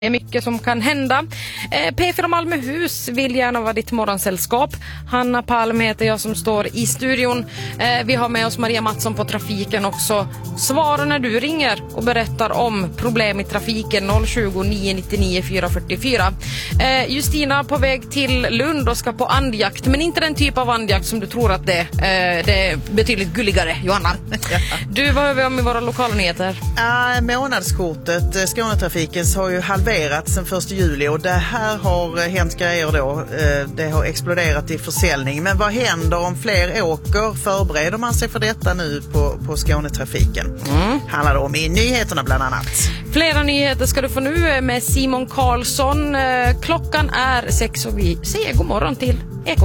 Det är mycket som kan hända. P4 Malmöhus vill gärna vara ditt morgonsällskap. Hanna Palm heter jag som står i studion. Vi har med oss Maria Mattsson på trafiken också. Svara när du ringer och berättar om problem i trafiken 020 999 444. Justina på väg till Lund och ska på andjakt, men inte den typ av andjakt som du tror att det är betydligt gulligare, Johanna. Du, vad har vi om i våra lokala nyheter? Månadskortet Skånetrafikens har ju halverats sen 1 juli och det här har hänt grejer då. Det har exploderat i försäljning. Men vad händer om fler åker? Förbereder man sig för detta nu på Skånetrafiken? Handlar det om i nyheterna bland annat. Flera nyheter ska du få nu med Simon Karlsson. Klockan är 6 och vi säger god morgon till Ekot.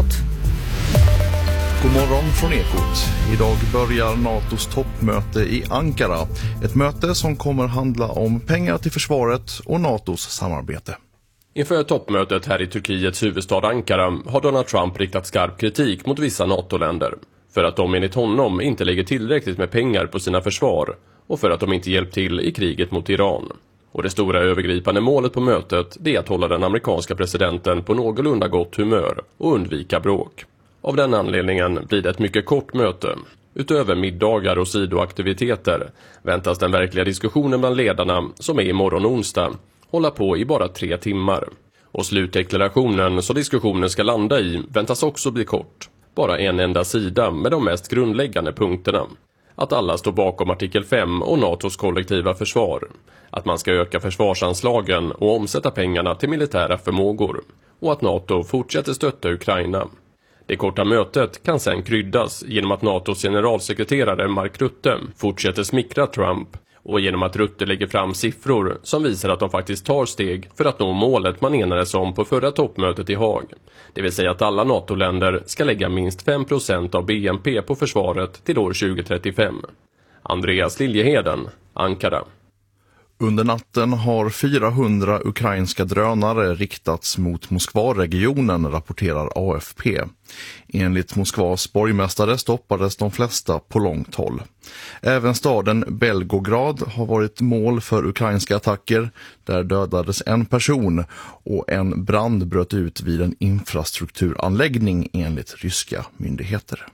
God morgon från Ekot. Idag börjar NATOs toppmöte i Ankara. Ett möte som kommer handla om pengar till försvaret och NATOs samarbete. Inför toppmötet här i Turkiets huvudstad Ankara har Donald Trump riktat skarp kritik mot vissa NATO-länder. För att de enligt honom inte lägger tillräckligt med pengar på sina försvar och för att de inte hjälpt till i kriget mot Iran. Och det stora övergripande målet på mötet är att hålla den amerikanska presidenten på någorlunda gott humör och undvika bråk. Av den anledningen blir det ett mycket kort möte. Utöver middagar och sidoaktiviteter väntas den verkliga diskussionen bland ledarna, som är imorgon onsdag, hålla på i bara 3 timmar. Och slutdeklarationen så diskussionen ska landa i väntas också bli kort. Bara en enda sida med de mest grundläggande punkterna. Att alla står bakom artikel 5 och NATOs kollektiva försvar. Att man ska öka försvarsanslagen och omsätta pengarna till militära förmågor. Och att NATO fortsätter stötta Ukraina. Det korta mötet kan sedan kryddas genom att NATOs generalsekreterare Mark Rutte fortsätter smickra Trump och genom att Rutte lägger fram siffror som visar att de faktiskt tar steg för att nå målet man enades om på förra toppmötet i Haag. Det vill säga att alla NATO-länder ska lägga minst 5% av BNP på försvaret till år 2035. Andreas Liljeheden, Ankara. Under natten har 400 ukrainska drönare riktats mot Moskva-regionen, rapporterar AFP. Enligt Moskvas borgmästare stoppades de flesta på långt håll. Även staden Belgorod har varit mål för ukrainska attacker. Där dödades en person och en brand bröt ut vid en infrastrukturanläggning enligt ryska myndigheter.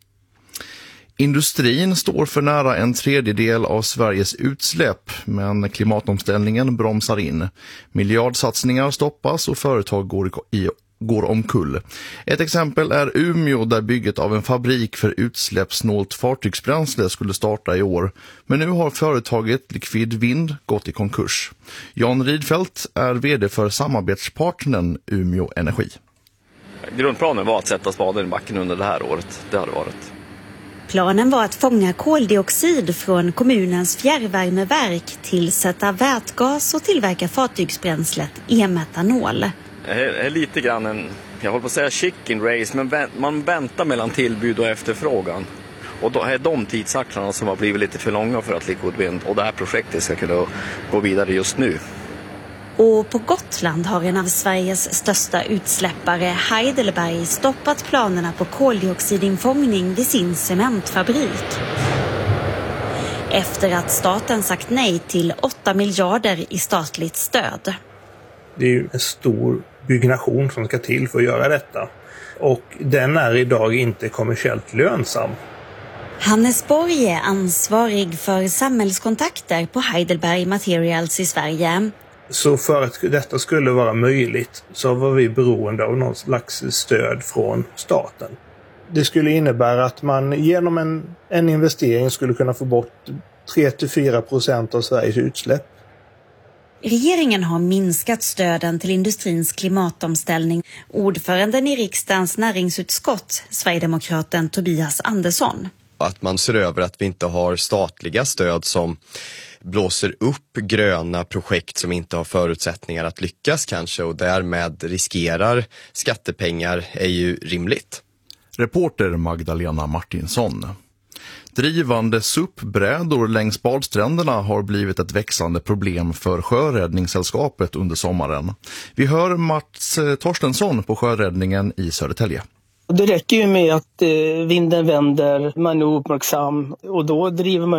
Industrin står för nära 1/3 av Sveriges utsläpp, men klimatomställningen bromsar in. Miljardsatsningar stoppas och företag går omkull. Ett exempel är Umeå, där bygget av en fabrik för utsläppssnålt fartygsbränsle skulle starta i år. Men nu har företaget Liquid Vind gått i konkurs. Jan Rydfeldt är vd för samarbetspartnern Umeå Energi. Grundplanen var att sätta spaden i backen under det här året. Det har det varit. Planen var att fånga koldioxid från kommunens fjärrvärmeverk, tillsätta vätgas och tillverka fartygsbränslet e-metanol. Det är lite grann jag håller på att säga chicken race, men man väntar mellan tillbud och efterfrågan. Och då är de tidsaxlarna som har blivit lite för långa för att Liquid Wind och det här projektet ska kunna gå vidare just nu. Och på Gotland har en av Sveriges största utsläppare, Heidelberg, stoppat planerna på koldioxidinfångning vid sin cementfabrik. Efter att staten sagt nej till 8 miljarder i statligt stöd. Det är ju en stor byggnation som ska till för att göra detta. Och den är idag inte kommersiellt lönsam. Hannes Borg är ansvarig för samhällskontakter på Heidelberg Materials i Sverige. Så för att detta skulle vara möjligt så var vi beroende av någon slags stöd från staten. Det skulle innebära att man genom en investering skulle kunna få bort 3-4% av Sveriges utsläpp. Regeringen har minskat stöden till industrins klimatomställning. Ordföranden i riksdagens näringsutskott, Sverigedemokraten Tobias Andersson. Att man ser över att vi inte har statliga stöd som blåser upp gröna projekt som inte har förutsättningar att lyckas kanske och därmed riskerar skattepengar är ju rimligt. Reporter Magdalena Martinsson. Drivande SUP-brädor längs badstränderna har blivit ett växande problem för Sjöräddningssällskapet under sommaren. Vi hör Mats Torstensson på Sjöräddningen i Södertälje. Det räcker ju med att vinden vänder, man är uppmärksam och då driver man ut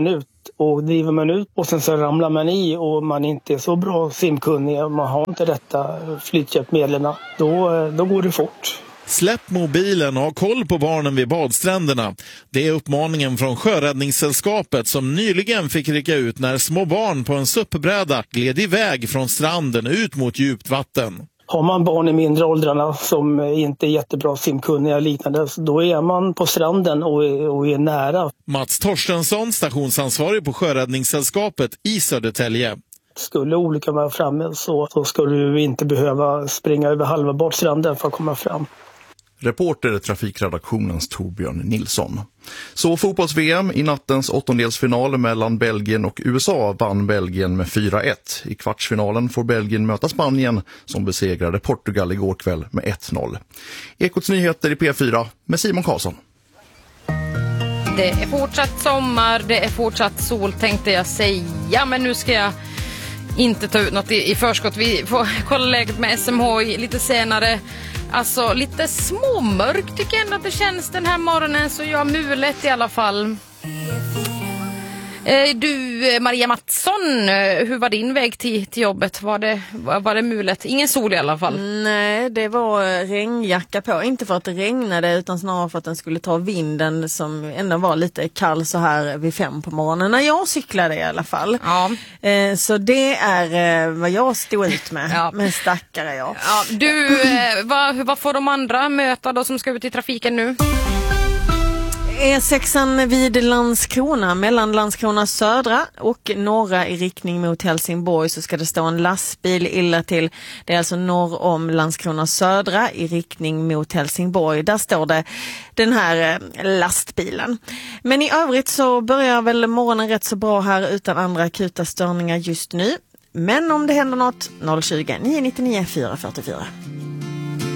djupt och driver man ut och sen så ramlar man i och man inte är så bra simkunnig och man har inte detta flythjälpmedlen, då går det fort. Släpp mobilen och ha koll på barnen vid badstränderna. Det är uppmaningen från Sjöräddningssällskapet som nyligen fick rycka ut när små barn på en SUP-bräda gled iväg från stranden ut mot djupt vatten. Har man barn i mindre åldrarna som inte är jättebra simkunniga och liknande, då är man på stranden och är nära. Mats Torstensson, stationsansvarig på Sjöräddningssällskapet i Södertälje. Skulle olyckan vara framme så ska du inte behöva springa över halva badstranden för att komma fram. Reporter trafikredaktionens Torbjörn Nilsson. Så fotbolls-VM i nattens åttondelsfinal mellan Belgien och USA vann Belgien med 4-1. I kvartsfinalen får Belgien möta Spanien som besegrade Portugal igår kväll med 1-0. Ekots nyheter i P4 med Simon Karlsson. Det är fortsatt sommar, det är fortsatt sol tänkte jag säga, men nu ska jag inte ta ut något i förskott. Vi får kolla läget med SMHI lite senare. Alltså lite småmörkt tycker jag ändå att det känns den här morgonen, så jag har mulet i alla fall. Du, Maria Mattsson, hur var din väg till jobbet? Var det mulet? Ingen sol i alla fall. Nej, det var regnjacka på. Inte för att det regnade utan snarare för att den skulle ta vinden som ändå var lite kall så här vid 5 på morgonen. När jag cyklade i alla fall. Ja. Så det är vad jag stod ut med. Ja. Men stackare jag. Ja, du, vad får de andra möta då som ska ut i trafiken nu? E6 vid Landskrona, mellan Landskrona södra och norra i riktning mot Helsingborg så ska det stå en lastbil illa till. Det är alltså norr om Landskrona södra i riktning mot Helsingborg. Där står det den här lastbilen. Men i övrigt så börjar väl morgonen rätt så bra här utan andra akuta störningar just nu. Men om det händer något, 020 999 444.